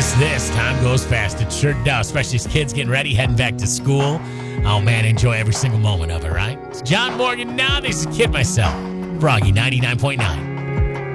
miss this. Time goes fast. It sure does, especially as kids getting ready, heading back to school. Oh, man, enjoy every single moment of it, right? It's John Morgan now. This is Kid Myself. Froggy 99.9.